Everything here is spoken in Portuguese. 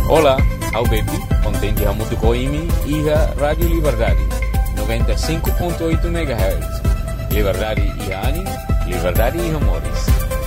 Olá, ao Bepi, contente a muito coimi e a Rádio Liberdade, 95.8 MHz. Liberdade e Anime, Liberdade e Amores.